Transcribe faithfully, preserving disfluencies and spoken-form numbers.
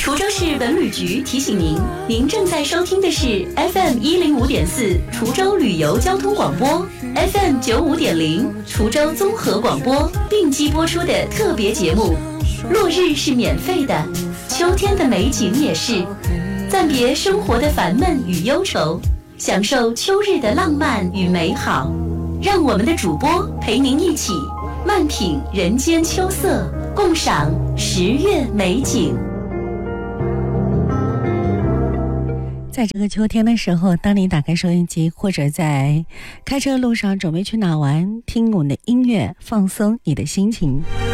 滁州市文旅局提醒您，您正在收听的是 F M 一零五点四滁州旅游交通广播 ，F M 九五点零滁州综合广播并机播出的特别节目。落日是免费的，秋天的美景也是。暂别生活的烦闷与忧愁，享受秋日的浪漫与美好。让我们的主播陪您一起慢品人间秋色，共赏十月美景。 在这个秋天的时候，当你打开收音机，或者在开车路上准备去哪玩，听我们的音乐，放松你的心情。